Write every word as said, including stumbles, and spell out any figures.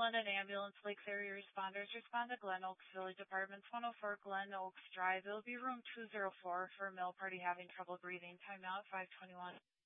London Ambulance Lakes area responders respond to Glen Oaks Village Apartments, one oh four Glen Oaks Drive. It'll be room two oh four for a male party having trouble breathing. Timeout five twenty-one.